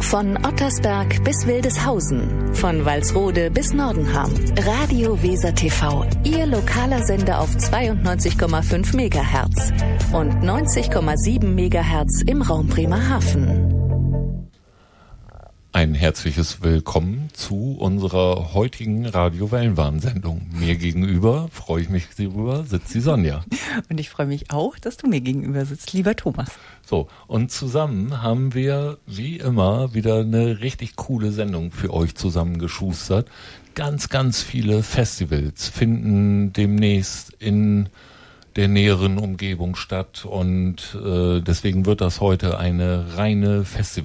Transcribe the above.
Von Ottersberg bis Wildeshausen, von Walsrode bis Nordenham. Radio Weser TV, Ihr lokaler Sender auf 92,5 MHz und 90,7 MHz im Raum Bremerhaven. Ein herzliches Willkommen zu unserer heutigen Radio-Wellenwahn-Sendung. Mir gegenüber, freue ich mich darüber, sitzt die Sonja. Und ich freue mich auch, dass du mir gegenüber sitzt, lieber Thomas. So, und zusammen haben wir wie immer wieder eine richtig coole Sendung für euch zusammengeschustert. Ganz, ganz viele Festivals finden demnächst in der näheren Umgebung statt und deswegen wird das heute eine reine Festival